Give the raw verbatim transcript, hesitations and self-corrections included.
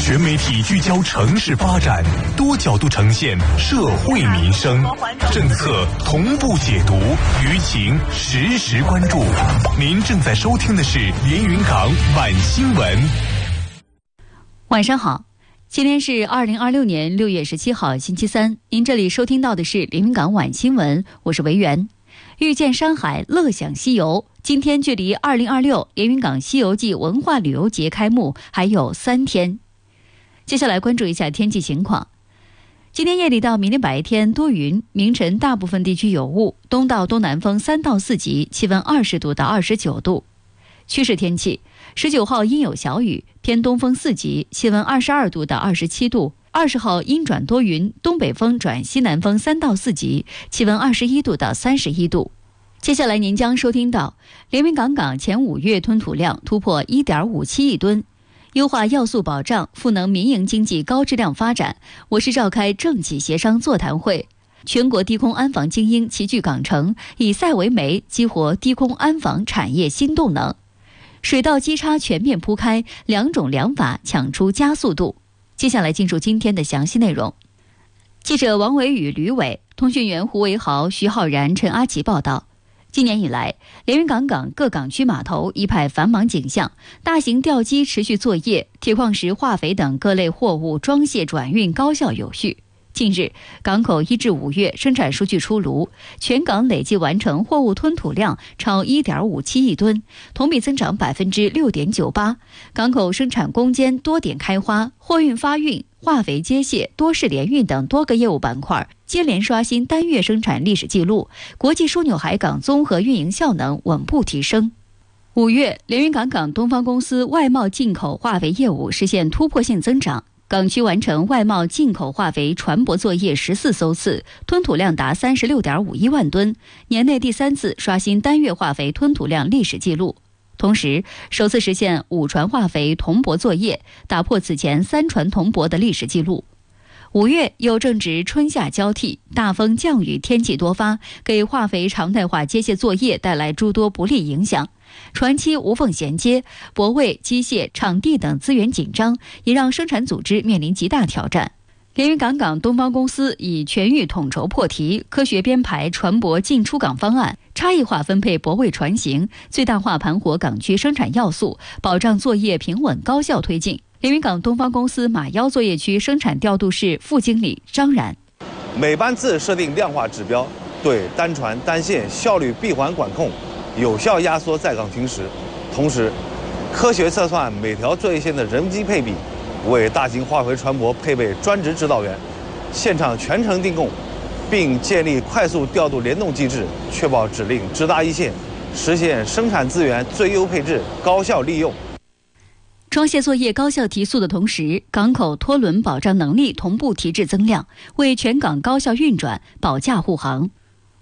全媒体聚焦城市发展，多角度呈现社会民生，政策同步解读，舆情实时关注。您正在收听的是连云港晚新闻。 晚上好，今天是二零二六年六月十七号星期三，您这里收听到的是连云港晚新闻，我是维园。遇见山海，乐享西游。今天距离二零二六连云港西游记文化旅游节开幕还有三天。接下来关注一下天气情况。今天夜里到明天白天多云，明晨大部分地区有雾，东到东南风三到四级，气温二十度到二十九度。趋势天气，十九号阴有小雨，偏东风四级，气温二十二度到二十七度。二十号阴转多云，东北风转西南风三到四级，气温二十一度到三十一度。接下来您将收听到连云港港前五月吞吐量突破 一点五七亿吨，优化要素保障，赋能民营经济高质量发展。我市召开政企协商座谈会，全国低空安防精英齐聚港城，以赛为媒，激活低空安防产业新动能。水稻基叉全面铺开，两种良法抢出加速度。接下来进入今天的详细内容。记者王伟宇、吕伟，通讯员胡维豪、徐浩然、陈阿奇报道。今年以来，连云港港各港区码头一派繁忙景象，大型吊机持续作业，铁矿石、化肥等各类货物装卸转运高效有序。近日，港口一至五月生产数据出炉，全港累计完成货物吞吐量超 一点五七亿吨，同比增长 百分之六点九八。港口生产攻坚多点开花，货运发运、化肥接卸、多式联运等多个业务板块接连刷新单月生产历史记录，国际枢纽海港综合运营效能稳步提升。五月，连云港港东方公司外贸进口化肥业务实现突破性增长。港区完成外贸进口化肥船舶作业十四艘次，吞吐量达 三十六点五一万吨，年内第三次刷新单月化肥吞吐量历史记录。同时，首次实现五船化肥同泊作业，打破此前三船同泊的历史记录。五月又正值春夏交替，大风降雨天气多发，给化肥常态化接卸作业带来诸多不利影响。船期无缝衔接，泊位、机械、场地等资源紧张，也让生产组织面临极大挑战。连云港港东方公司以全域统筹破题，科学编排船舶进出港方案，差异化分配泊位船型，最大化盘活港区生产要素，保障作业平稳高效推进。连云港东方公司马腰作业区生产调度室副经理张然， 每班次设定量化指标，对单船单线效率闭环管控，有效压缩在港停驶，同时科学测算每条作业线的人机配比，为大型化肥船舶配备专职指导员，现场全程定供，并建立快速调度联动机制，确保指令直达一线，实现生产资源最优配置、高效利用。 装卸作业高效提速的同时，港口拖轮保障能力同步提质增量，为全港高效运转保驾护航。